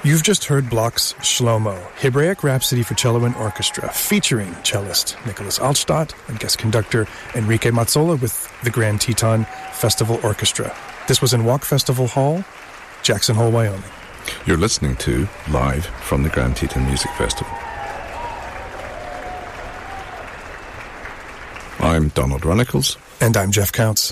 You've just heard Bloch's Shlomo, Hebraic Rhapsody for Cello and Orchestra, featuring cellist Nicholas Altstadt and guest conductor Enrique Mazzola with the Grand Teton Festival Orchestra. This was in Walk Festival Hall, Jackson Hole, Wyoming. You're listening to Live from the Grand Teton Music Festival. I'm Donald Runnicles. And I'm Jeff Counts.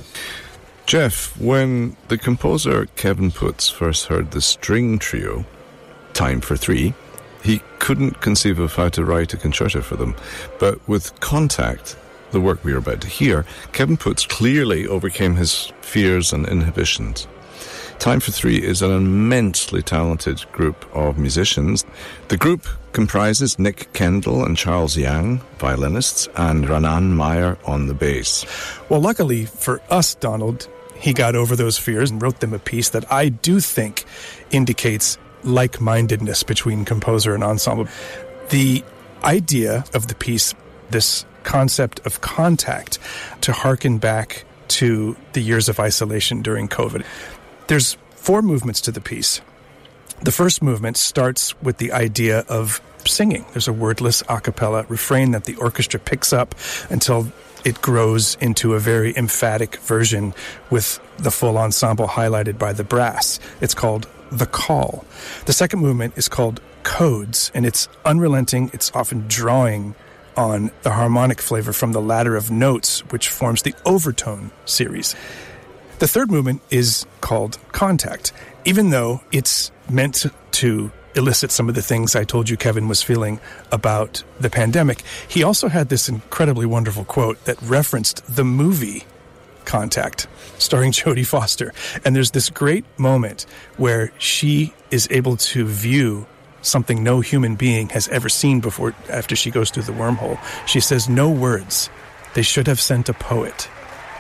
Jeff, when the composer Kevin Putz first heard the string trio, Time for Three, he couldn't conceive of how to write a concerto for them. But with Contact, the work we are about to hear, Kevin Putz clearly overcame his fears and inhibitions. Time for Three is an immensely talented group of musicians. The group comprises Nick Kendall and Charles Yang, violinists, and Ranan Meyer on the bass. Well, luckily for us, Donald, he got over those fears and wrote them a piece that I do think indicates like-mindedness between composer and ensemble. The idea of the piece, this concept of contact, to hearken back to the years of isolation during COVID. There's 4 movements to the piece. The first movement starts with the idea of singing. There's a wordless a cappella refrain that the orchestra picks up until it grows into a very emphatic version with the full ensemble highlighted by the brass. It's called The Call. The second movement is called Codes, and it's unrelenting. It's often drawing on the harmonic flavor from the ladder of notes, which forms the overtone series. The third movement is called Contact. Even though it's meant to elicit some of the things I told you Kevin was feeling about the pandemic, he also had this incredibly wonderful quote that referenced the movie Contact, starring Jodie Foster. And there's this great moment where she is able to view something no human being has ever seen before after she goes through the wormhole. She says, "No words. They should have sent a poet.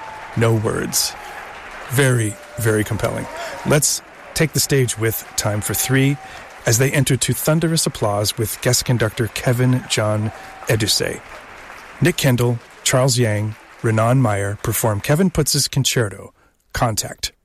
No words." Very, very compelling. Let's take the stage with Time for Three as they enter to thunderous applause with guest conductor Kevin John Edusei. Nick Kendall, Charles Yang, Ranan Meyer perform Kevin Putz's concerto, Contact.